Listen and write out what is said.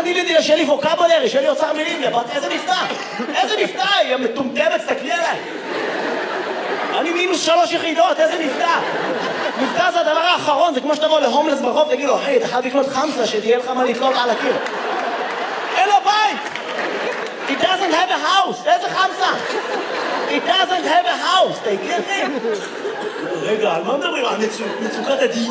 שיהיה לי ווקאבולרי, שיהיה לי אוצר מילים, איזה מבטא? איזה מבטא? היא מטומטמת, תסתכלי עליי. אני -3 יחידות, איזה מבטא? מבטא זה הדבר האחרון, זה כמו שתבוא להומלס ברחוב, תגיד לו, היי, אתה חייב לקנות חמסה, שתהיה לך מה לתלות על הקיר. אין לו בית! He doesn't have a house! איזה חמסה? He doesn't have a house! אתה הכיר לי? רגע, על מה מדברים? על מצוקת הדיור?